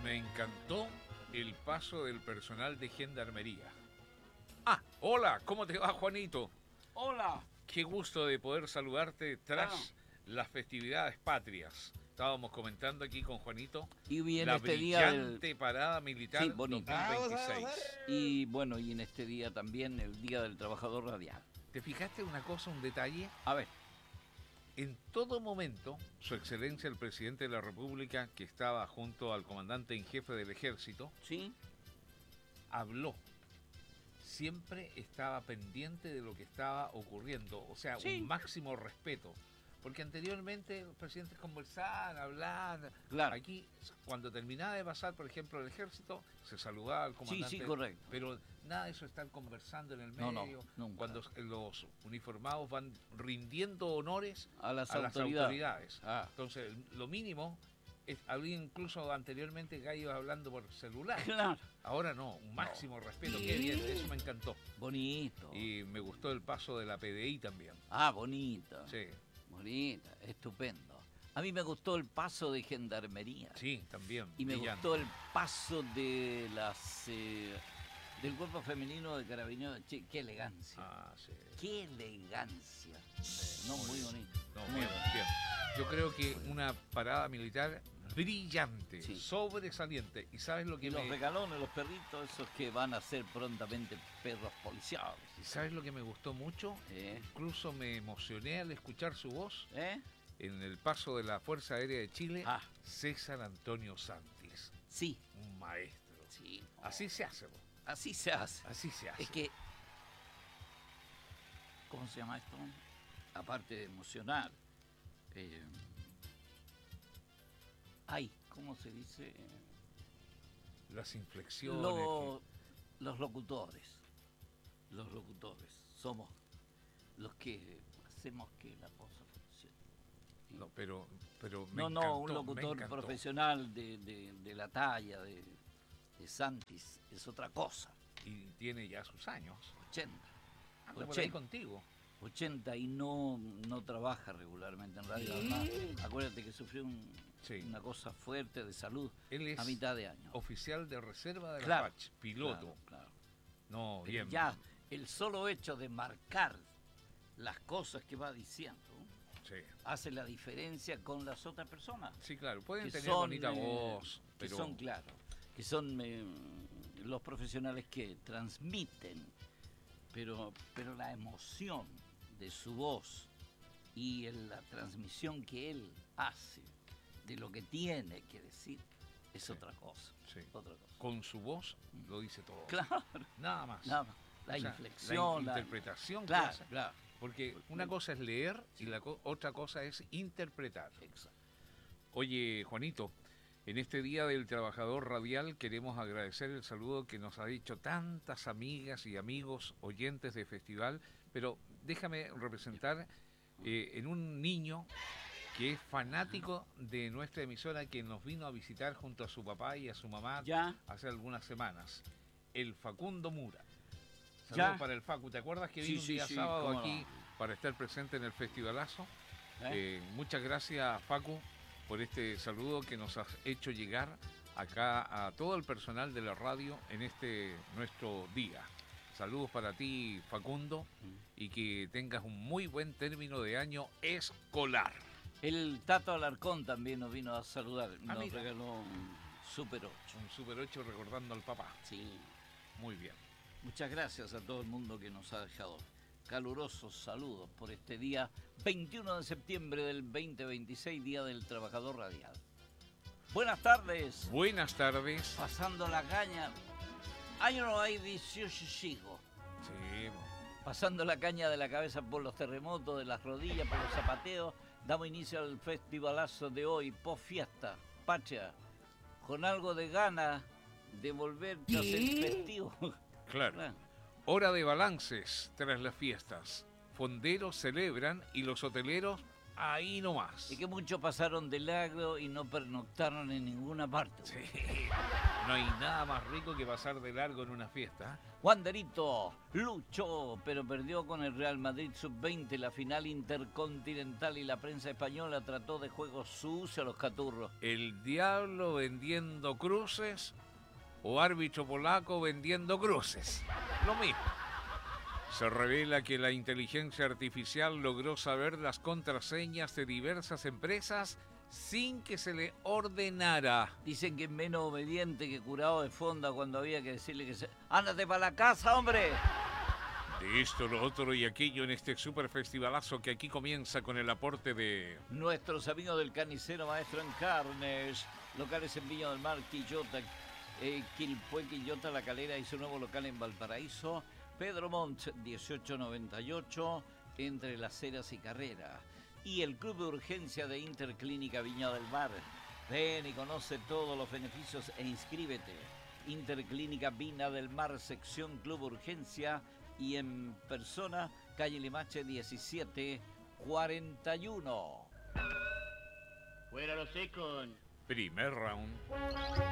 me encantó el paso del personal de gendarmería. Ah, hola, ¿cómo te va, Juanito? Hola. Qué gusto de poder saludarte tras las festividades patrias. Estábamos comentando aquí con Juanito Y bien la este día brillante parada militar Sí, bonito. 2026. Y bueno, y en este día también el Día del Trabajador Radial. ¿Te fijaste una cosa, un detalle? A ver, En todo momento, Su Excelencia el Presidente de la República, que estaba junto al comandante en jefe del Ejército, ¿sí? habló. Siempre estaba pendiente de lo que estaba ocurriendo, o sea, Sí. un máximo respeto. Porque anteriormente los presidentes conversaban, hablaban. Claro. Aquí, cuando terminaba de pasar, por ejemplo, el ejército, se saludaba al comandante. Sí, correcto. Pero nada de eso, estar conversando en el No, medio. nunca. Cuando los uniformados van rindiendo honores A las a las autoridades. autoridades. Ah. Entonces, lo mínimo, había incluso anteriormente gallos hablando por celular. Claro. Ahora no, un máximo respeto. Qué bien, eso me encantó. Bonito. Y me gustó el paso de la PDI también. Ah, bonito. Sí, Bonita, estupendo. A mí me gustó el paso de gendarmería. sí, también. Y me brillante. gustó el paso de las del cuerpo femenino de Carabineros. Che, qué elegancia. Ah, sí. Qué elegancia. No, muy bonito. No, Muy bien, bonito. bien. Yo creo que una parada militar brillante, Sí. sobresaliente. ¿Y sabes lo que Y los me regalones, los perritos, esos que van a ser prontamente perros policiales. ¿Y sabes lo que me gustó mucho? Incluso me emocioné al escuchar su voz ¿Eh? en el paso de la Fuerza Aérea de Chile, Ah. César Antonio Santis, Sí. un maestro. Sí. Así se hace, vos. Así se hace. Así se hace. Es que, ¿cómo se llama esto? Aparte de emocionar, ¿cómo se dice? Las inflexiones. Los locutores. Los locutores. Somos los que hacemos que la cosa funcione. No, pero me No, encantó, un me locutor encantó. profesional de la talla de Santis es otra cosa. Y tiene ya sus años. 80. Anda por ahí contigo. 80 y no trabaja regularmente en radio. Además, acuérdate que sufrió Sí. una cosa fuerte de salud Él es a mitad de año. oficial de reserva de Claro, la FACH, piloto. Claro. No, Pero bien. ya el solo hecho de marcar las cosas que va diciendo Sí. hace la diferencia con las otras personas. Sí, claro, pueden Que tener son, bonita voz, que pero son, claro, que son los profesionales que transmiten, pero la emoción de su voz y la transmisión que él hace de lo que tiene que decir es Sí. otra cosa. Sí. Otra cosa. con su voz lo dice todo. Claro, Nada más. nada más. La O sea, inflexión, la interpretación que claro, hace. claro. Porque una cosa es leer y otra cosa es interpretar. Exacto. Oye, Juanito, en este Día del Trabajador Radial queremos agradecer el saludo que nos ha dicho tantas amigas y amigos oyentes de festival, pero déjame representar en un niño que es fanático de nuestra emisora, que nos vino a visitar junto a su papá y a su mamá Ya. hace algunas semanas, el Facundo Mura. Ya. Saludos para el Facu. ¿Te acuerdas que Sí, vino un sí, día sí, sábado cómo aquí no. para estar presente en el festivalazo? ¿Eh? Muchas gracias, Facu, por este saludo que nos has hecho llegar acá a todo el personal de la radio en este nuestro día. Saludos para ti, Facundo, y que tengas un muy buen término de año escolar. El Tato Alarcón también nos vino a saludar. Nos mira. regaló un Super 8. Un Super 8 recordando al papá. Sí. Muy bien. Muchas gracias a todo el mundo que nos ha dejado calurosos saludos por este día 21 de septiembre del 2026, Día del Trabajador Radial. Buenas tardes. Buenas tardes. Pasando la caña. Año no hay 18 sigo. Sí, Pasando la caña de la cabeza por los terremotos, de las rodillas, por los zapateos, damos inicio al festivalazo de hoy, post fiesta, patria, con algo de ganas de volver tras el festivo. claro. Hora de balances tras las fiestas. Fonderos celebran y los hoteleros ahí nomás. Y que muchos pasaron de largo y no pernoctaron en ninguna parte. Sí, no hay nada más rico que pasar de largo en una fiesta. Wanderito luchó, pero perdió con el Real Madrid Sub-20 la final intercontinental y la prensa española trató de juego sucio a los caturros. El diablo vendiendo cruces o árbitro polaco vendiendo cruces. Lo mismo. Se revela que la inteligencia artificial logró saber las contraseñas de diversas empresas sin que se le ordenara. Dicen que es menos obediente que curado de fonda cuando había que decirle que se... ¡Ándate para la casa, hombre! De esto, lo otro y aquello en este super festivalazo que aquí comienza con el aporte de... Nuestros amigos del Carnicero Maestro en Carnes, locales en Viña del Mar, Quillota, Quilpué, Quillota, La Calera y su nuevo local en Valparaíso, Pedro Montt, 1898, entre Las Heras y Carrera. Y el Club de Urgencia de Interclínica Viña del Mar. Ven y conoce todos los beneficios e inscríbete. Interclínica Viña del Mar, sección Club Urgencia y en persona, calle Limache 1741. Fuera los secos. Primer round.